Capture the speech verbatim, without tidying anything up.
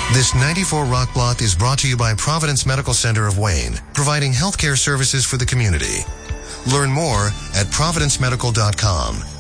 This ninety-four Rock Block is brought to you by Providence Medical Center of Wayne, providing healthcare services for the community. Learn more at providence medical dot com.